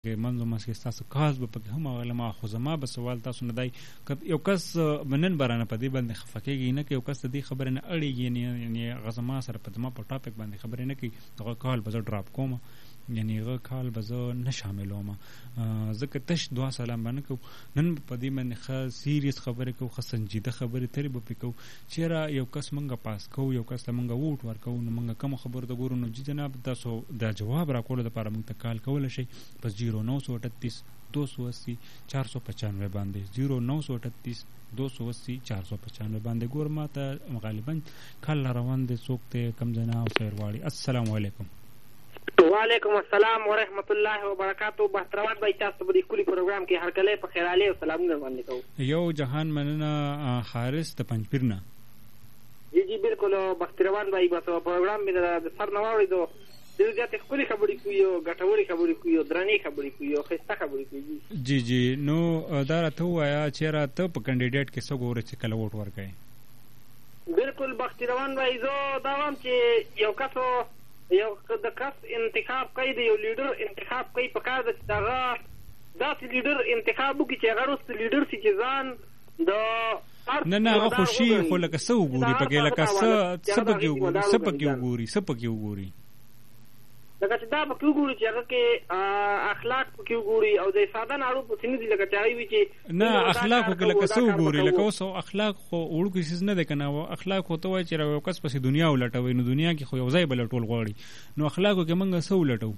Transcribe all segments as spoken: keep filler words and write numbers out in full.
منځو منځ کې ستاسو کاز به پکې هم هغه ما خو زما به سوال تاسو نه دی یو کس منن برانه په دې باندې خفه کېږي نه که یو کس د دې خبرې نه اړېږي یعنې هغه زما سره په زما په ټاپک باندې خبرې نه کوي هغه کال به زه ډراپ کوم یعنی هغه کال به زه نه شاملوم ځکه تش دعا سلام به نه کوو نن په دې باندې ښه سیریس خبرې کوو ښه سنجیده خبرې ترې به پرې کوو چېرې یو کس مونږ پاس کوو یو کس ته مونږ ووټ ورکوو نو مونږ کومو خبرو ته ګورو نو جي جناب تاسو د جواب راکولو دپاره مونږ ته کال کولی شئ په زیرو نو سو اٹھتیس دو سو اسی چار سو پچانوے باندې زیرو نو سو اٹھتیس دو سو اسی چار سو پچانوے باندې ګور ما ته غالبا کال روان دی څوک دی کم ځای نه او سیر غواړي السلام علیکم وعلیکم السلام ورحمۃ اللہ وبرکاتہ بہتروان بھائی تاسو په دې کلی پروګرام کې هر کله په خیر علي او سلامونه باندې کوم یو جهان مننه حارث د پنځپیر نه جی جی بالکل بختروان بھائی بس پروګرام مې د سر نه واورېدو ډېر زیاتې ښکلې خبرې کوي او ګټورې خبرې کوي او درنې خبرې کوي او ښایسته خبرې کوي جی جی نو دا راته ووایه چېرې ته په کینډیډیټ کې څه ګورې چې کله ووټ ورکوې بالکل بختروان بھائی زه دا وایم چې یو کسو یو د کس انتخاب کوي د یو لیډر انتخاب کوي په کار ده چې هغه داسې لیډر انتخاب وکړي چې هغه وروسته لیډر شي چې ځان د نه نه هغه خوشي خو لکه څه وګوري پکې لکه څه څه پکې وګوري څه پکې وګوري څه پکې وګوري لکه چې دا پکې وګوري چې هغه کې اخلاق پکې وګوري او د ساده ناړو پسې نه دي لکه چې هغه وي چې نه اخلاق خو لکه څه وګوري لکه اوس اخلاق خو وړوکی څیز نه دی که نه اخلاق خو ته وایي چې یو کس پسې دنیا ولټوي نو دنیا کې خو یو ځای به لټول غواړي نو اخلاقو کې موږ څه ولټو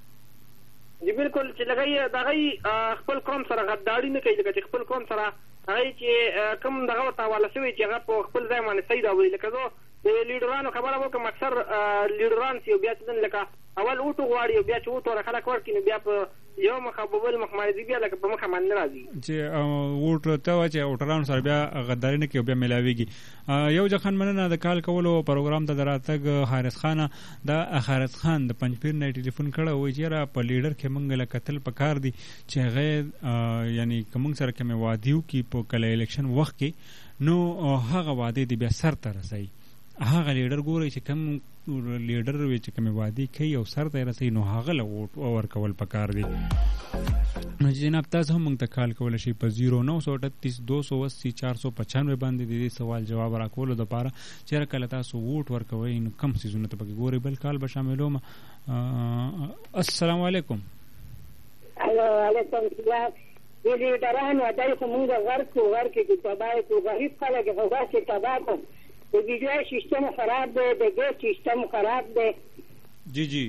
جی بالکل چې لکه یې د هغه خپل قوم سره غداري نه کوي لکه چې خپل قوم سره هغه چې کوم دغه ورته حواله شوی چې هغه په خپل ځای باندې صحیح راولي لکه زه د لیډرانو خبره وکړم اکثر لیډران چې بیا چې لکه اول اوټو غواړي او بیا چې اوټو ور خلک ورکړي نو بیا په یو مخه په بل مخ باندې بیا لکه په مخه باندې نه راځي چې اوټ ته وایي چې اوټرانو سره بیا غداري نه کوي بیا میلاویږي یو ځخن مننه د کال کولو پروګرام ته د راتګ حارث خانه د حارث خان د پنځپیر نه ټلیفون کړی وایي چې یاره په لیډر کې موږ له کتل پکار دي چې هغه یعنی که موږ سره کومې وعدې وکړي په کله الیکشن وخت کې نو هغه وعدې دې بیا سر ته رسوي هغه لیډر ګوري چې کوم لیډر وي چې کومې وعدې کوي او سر ته یې رسوي نو هغه له ووټ ورکول پکار دي نو جناب تاسو هم موږ ته کال کولی شئ په زیرو نو سو اٹھتیس دو سو اسی چار سو پچانوے باندې د دې سوال جواب راکولو دپاره چېرې کله تاسو ووټ ورکوئ نو کم څیزونه ته پکې ګورئ بل کال به شاملوم السلام علیکم وعلیکم السلام دې لیډرانو دی خو مونږ غرق کړو غرق کړو تباه کړو غریب خلک خو داسې تباه کړو د ویډیو سیستم خراب دی د ګیس سیستم خراب دی جی جی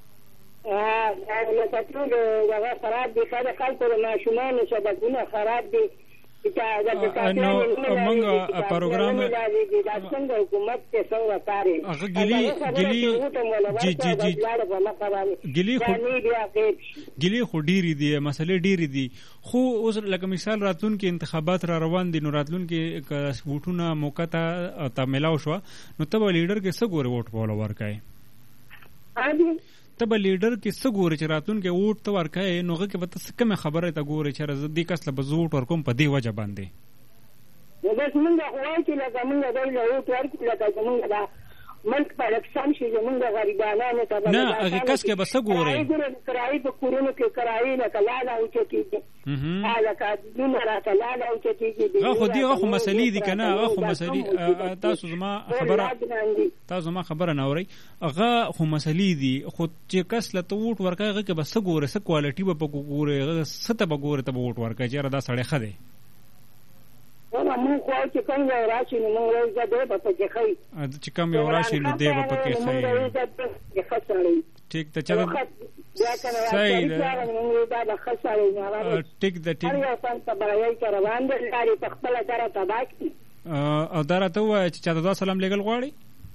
لکه ټول هغه خراب دي ښه د خلکو د ماشومانو سبقونه خراب دي نو موږ پروګرام دا څنګه حکومت ته څنګه کاري هغه ګلی ګلی جی جی جی ګلی خو ګلی خو ډیری دي مسلې ډیری دي خو اوس لکه مثال راتلون کې انتخابات را روان دي نو راتلون کې ووټونه موقع ته ملاو شو نو ته به لیډر کې څه ګورې ووټ په ورکوې ته به لیډر کې څه ګورې چې راتلونکي ووټ ته ورکوې نو هغه کې به ته څه کومې خبرې ته ګورې چې زه دې کس له به زه ووټ ورکوم په دې وجه باندې نو بس مونږ خو وایو چې لکه مونږ دی له ووټ ورکړو لکه زمونږ دا ملک په اقسام شي زمونږ غریبانانو ته نه هغې کس کې به څه ګورې کرایي په کورونو کې کرایي لکه لاله اوچتېږي لکه دونه راته لاله اوچتېږي هغه خو دي هغه خو مسلې دي که نه هغه خو مسلې تاسو زما خبره تاسو زما خبره نه اورئ هغه خو مسلې دي خو چې کس له ته ووټ ورکوې هغه کې به څه ګورې څه کوالټي به پکې ګورې هغه څه ته به ګورې ته به ووټ ورکوې چې یاره دا سړی ښه دی مونږ خو چې کوم یو راشي نو مونږ وایو دی به پکې ښایي چې کوم یو راشي نو دی به پکې ښایي ټیک ده چا ټیک ده ټیک او دا راته ووایه چې چاته دعا سلام لېږل غواړي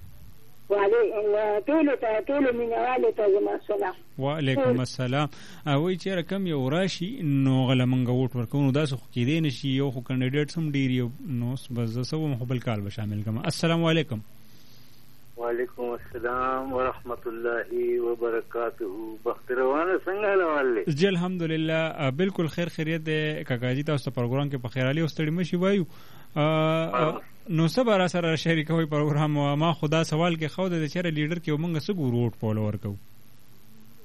وعلیکم السلام وایي چې یاره کم یو راشي نو هغه له موږ ووټ ورکوو نو داسې خو کېدی نه شي یو خو کینډیډیټس هم ډېر یو نو بس زه څه وم خو بل کال به شامل کړم السلام علیکم وعلیکم السلام ورحمۃ اللہ وبرکاتہ بختروانه څنګه حال دی جی الحمدلله بالکل خیر خیریت دی کاکا جی تاسو پروګرام کې په خیر علي او ستړي مشي وایو نو سبا را سره شریکوي پروګرام ما خدا سوال کې خو د چیرې لیډر کې موږ څه ګورو ووټ پول ورکو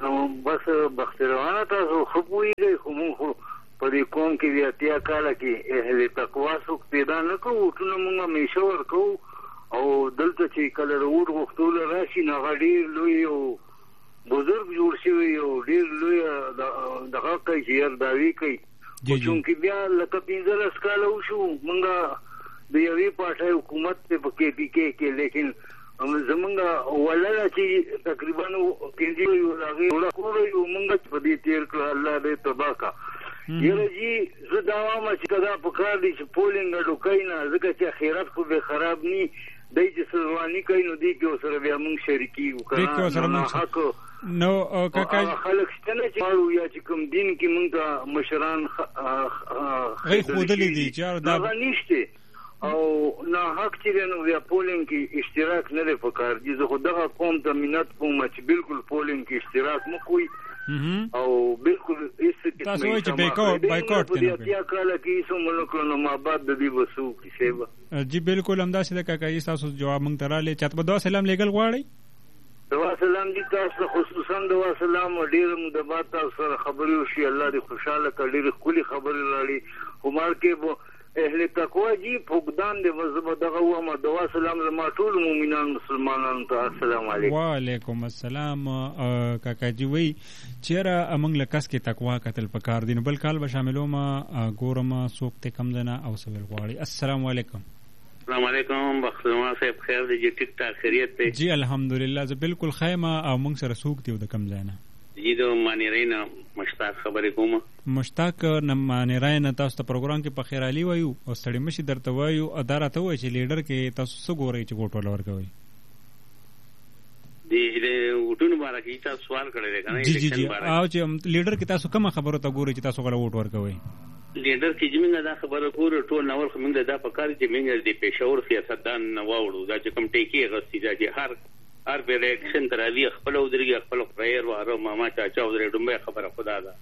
بس بختروانه تاسو خو پوهېږئ خو مونږ خو په دې قوم کې د اتیا کاله کې اهل تقوا څوک پیدا نه کوو ووټونه مونږ همیشه ورکوو او دلته چې کله د ووټ غوښتلو راشي نو هغه ډېر لوی او بزرګ جوړ شوی او ډېر لوی دغه کوي چې یرداوي کوي چونکې بیا لکه پنځلس کاله وشو مونږ د یوې پارټۍ حکومت دی په کې پي کې کې لیکن زمونږ ولله چې تقریبا پنځه یو هغې وړه کولی یو مونږ په دې تېر کړه الله دې تباه کړه یاره جي زه دا وایم چې که دا پکار دی چې پولینګ ډوکوي نه ځکه چې اخرت خو به خراب ني دی چې څه ځواني کوي نو دې کې ورسره بیا مونږ شریکېږو که نه حق نو کاکا خلک شته نه چې غواړو یا چې کوم دین کې مونږ ته مشران ښودلي دي چې هغه نشته او نه حق چې نو بیا پولینګ کې اشتراک نه دی پکار دي زه خو دغه قوم ته منت کوم چې بالکل پولینګ کې اشتراک مه کوئ او بالکل تاسو وایئ چې بایکاټ بایکاټ په دې اتیا کاله کې هېڅ هم ونه کړو نو ما بعد د دې به څه وکړي صاحبه جي بالکل همداسې ده کاکا جي ستاسو جواب موږ ته راغلی چاته به دعا سلام لیږل غواړئ دعا سلام دي تاسو ته خصوصا دعا سلام ډېره موده بعد تاسو سره خبرې وشي الله دې خوشحاله کړه ډېرې ښکلې خبرې راړي خو مار کې به اهل تقوا جی فقدان دې وزبه دغه ومه دعا سلام زما ټول مؤمنان مسلمانانو ته السلام علیکم وعلیکم السلام کاکا جی وی چیرې امنګ لکس کې تقوا قتل پکار دین بل کال به شاملوم ګورم څوک ته کم زنه او سوال غواړي السلام علیکم السلام علیکم بخلوان صاحب خیر دی جی ټیک ټاک خیریت ته جی الحمدلله زه بالکل خیمه او موږ سره څوک دی د کم ځای نه جی د مانی رینا مشتاق خبرې کوم مشتاق نه مانی رینا تاسو ته پروګرام کې په خیر علي وایو او ستړي مشي درته وایو اداره ته وایي چې لیډر کې تاسو څه ګورئ چې ګوټ ولور کوي دی د وټونو باره کې تاسو سوال کړی دی کنه جی جی جی او چې لیډر کې تاسو کوم خبرو ته ګورئ چې تاسو غواړئ ووټ ورکوي لیډر کې چې موږ دا خبره کوو ټول نور خو موږ دا په کار چې موږ د پېښور سیاستدان نه واوړو دا چې کوم ټیکي غوښتي دا چې هر هر په الیکشن تر اوی خپل ودرېږي خپل پریر واره ماما چاچا ودرې ډومبه خبره خدا ده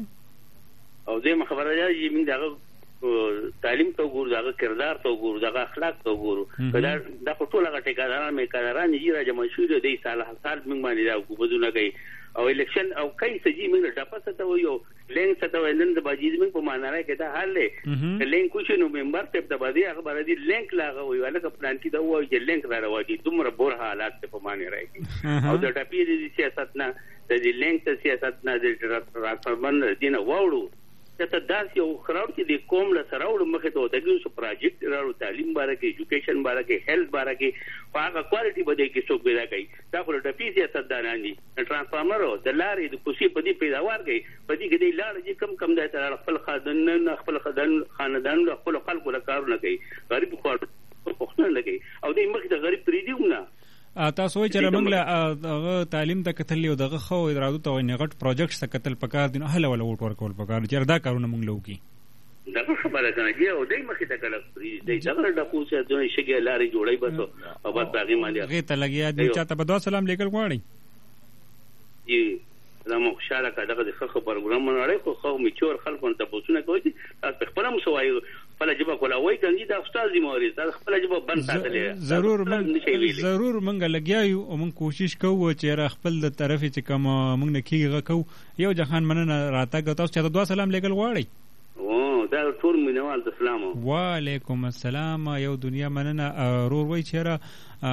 او دې خبره ده چې موږ دغه تعلیم ته ګورو دغه کردار ته ګورو دغه اخلاق ته ګورو دا د ټول هغه ټیکاداران مې کاران یې راځي مشهور دي سال سال موږ باندې دا وګورو کوي او الیکشن او کای سجی موږ ډاپه ته وایو لینک ته وایو نن د باجی موږ په معنا راځي دا حل له لینک کوشي نو ممبر ته د باندې هغه باندې لینک لاغه وایو الګ پلان کې دا وایي چې لینک را راوځي دومره بور حالات په معنا راځي او د ټاپی د سیاست نه د لینک ته سیاست نه د ټرانسفرمن دینه واوړو ته داس یو خراب چې د قوم له سره وړو مخه ته دغه څو پروجیکټ راو تعلیم باره کې ایجوکیشن باره کې هیلث باره کې هغه کوالټي بده کې څوک پیدا کوي دا خو د پیسې صدانه دي ترانسفارمر د لارې د کوسي په دې پیداوار کوي په دې کې د لارې چې کم کم د خپل خاندان خپل خاندان خاندان خپل خلکو له کارونه کوي غریب خو پښتون لګي او د مخ د غریب پریدیونه تاسو وایئ چې موږ له هغه تعلیم ته کتل یو دغه خو ارادو ته وایي غټ پروجیکټس ته کتل پکار دي نو هله ولا ووټ ورکول پکار چې دا کارونه موږ له وکړي دا خبره کنه چې او دای مخې ته کله دی دغه د کوڅه د شګه لارې جوړای بس او بس باغی باندې هغه ته لګیا دي چې ته په دوا سلام لیکل غواړي جی زمو خوشاله کړه دغه خو پروګرام منړې خو خو میچور خلکو ته پوښتنه کوي تاسو خپل هم سوایو خپل جواب کولا وای کني دا استاد دی موري تاسو خپل جواب بند ساتلې ضرور من ضرور منګه لګیایو او من کوشش کوو چې را خپل د طرف چې کوم موږ نه کیږي کو یو جهان مننه راته تاسو ته دوا سلام لیکل غواړي او دا ټول مینوال د اسلام وعلیکم السلام یو دنیا مننه رور وای چې را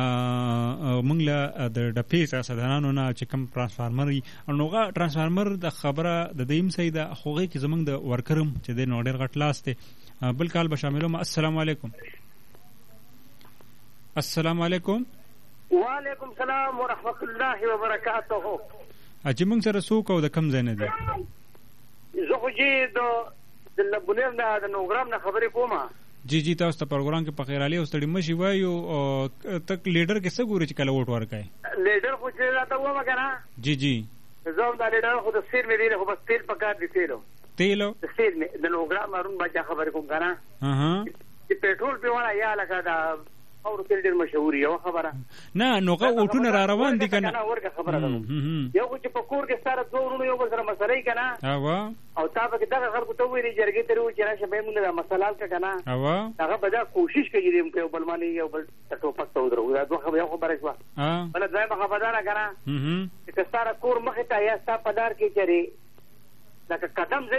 موږ له د ډپې ساسدانانو نه چې کوم ترانسفارمر او نوغه ترانسفارمر د خبره د دیم سید خوغه کې زمنګ د ورکرم چې د نوډر غټ لاس ته بل کال به شاملوم السلام علیکم السلام علیکم وعلیکم السلام ورحمت الله وبرکاته اجي موږ سره سو کو د کم ځای نه دي زه خو جې د د لبنان نه د نوګرام نه خبرې کومه جی جی تاسو ته پروګرام کې په خیر علي او ستړي مشي وایو تک لیډر کې څه ګوري چې کله ووټ ورکړي لیډر خو چې راته ومه کنه جی جی زه دا لیډر خو د سیر مې دی خو بس تیل پکار دي تیلو تیلو د سیر مې د نوګرام مارون باچا خبرې کوم کنه ها چې پېټرول په وړا یا لکه دا او تل ډېر مشهور یو خبره نه نوغه وټونه را روان دي کنه ورګه خبره ده یو چې په کور کې سره دوه ورونو یو بل سره مسلې کنه ها وا او تا به دغه خلکو ته ویلي جرګې ته وایي چې راشه به موږ دا مسله حل کړه که نه هغه به دا کوشش کوي چې یو بل باندې یو بل ټوپک ته ودرو دا دوه یو خبره شوه بله دویمه خبره ده که نه چې که ستا کور مخې ته یا ستا په دار کې چېرې لکه قدم